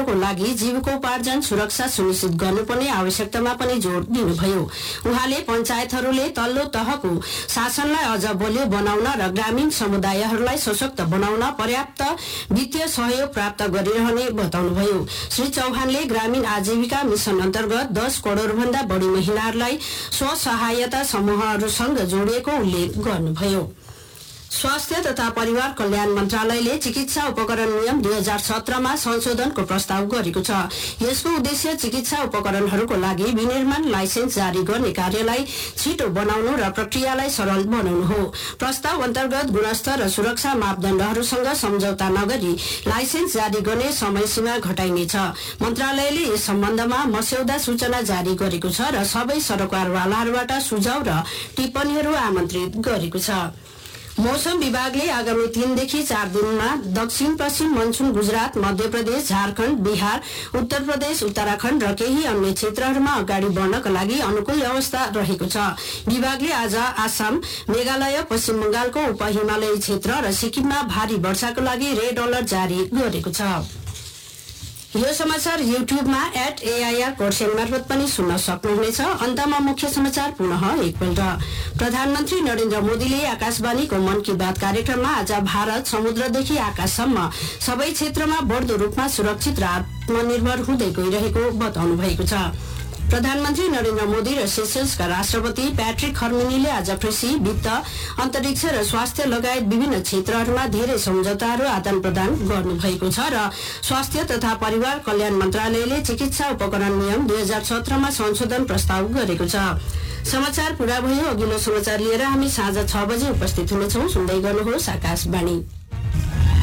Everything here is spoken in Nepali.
महिलाहरूको लागि जीविकोपार्जन सुरक्षा सुनिश्चित गर्नुपर्ने आवश्यकतामा पनि जोड़ दिनुभयो। उहाँले पञ्चायतहरूले तल्लो तहको शासनलाई अझ बलियो बनाउन र ग्रामीण समुदायहरूलाई सशक्त बनाउन पर्याप्त वित्तीय सहयोग प्राप्त गरिरहने बताउनुभयो। श्री चौहानले ग्रामीण आजीविका मिशन अन्तर्गत 10 करोड़ भन्दा बढ़ी महिलाहरूलाई स्वसहायता समूहहरूसँग जोडिएको उल्लेख गर्नुभयो। स्वास्थ्य तथा परिवार कल्याण मन्त्रालयले चिकित्सा उपकरण नियम 2017 मा संशोधनको प्रस्ताव गरेको छ। यसको उद्देश्य चिकित्सा उपकरणहरूको लागि विनिर्माण लाइसेन्स जारी गर्ने कार्यलाई छिटो बनाउनु र प्रक्रियालाई सरल बनाउनु हो। प्रस्ताव अन्तर्गत गुणस्तर र सुरक्षा मापदण्डहरूसँग सम्झौता नगरी लाइसेन्स जारी गर्ने समय सीमा घटाइनेछ। मन्त्रालयले यस सम्बन्धमा मस्यौदा सूचना जारी गरेको छ र सबै सरकारवालाहरूबाट सुझाव र टिप्पणीहरू आमन्त्रित गरेको छ। मौसम विभागले आगामी 3 देखि 4 दिनमा दक्षिण पश्चिम मनसुन गुजरात, मध्य प्रदेश, झारखण्ड, बिहार, उत्तर प्रदेश, उत्तराखण्ड र केही अन्य क्षेत्रहरूमा अगाडि बढ्नका लागि अनुकूल अवस्था रहेको छ। विभागले आज आसाम, मेघालय, पश्चिम बंगालको उपहिमालयी क्षेत्र र सिक्किममा भारी वर्षाको लागि रेड अलर्ट जारी गरेको छ। यो समाचार युट्युबमा @AIR कोर्सेन मार्फत पनि सुन्न सक्नुहुनेछ। अन्तमा मुख्य समाचार पुनः एकपल्ट। प्रधानमन्त्री नरेन्द्र मोदीले आकाशवाणीको मन की बात कार्यक्रममा आज भारत समुद्रदेखि आकाशसम्म सबै क्षेत्रमा बढ्दो रूपमा सुरक्षित र आत्मनिर्भर हुँदै गइरहेको बताउनु भएको छ। प्रधानमन्त्री नरेन्द्र मोदी र सेसेल्सका राष्ट्रपति प्याट्रिक हर्मिनीले आज कृषि, वित्त, अन्तरिक्ष र स्वास्थ्य लगायत विभिन्न क्षेत्रहरूमा धेरै सम्झौताहरू आदान प्रदान गर्नुभएको छ र स्वास्थ्य तथा परिवार कल्याण मन्त्रालयले चिकित्सा उपकरण नियम 2017 मा संशोधन प्रस्ताव गरेको छ। समाचार पूरा भयो। अघिल्लो समाचार लिएर हामी साँझ 6 बजे उपस्थित हुनेछौं। सुन्दै गर्नुहोस् आकाशवाणी।